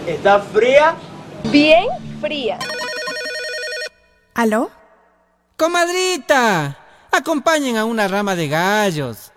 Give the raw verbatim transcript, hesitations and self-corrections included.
¿Está fría? Bien fría. ¿Aló? ¡Comadrita! Acompañen a una rama de gallos.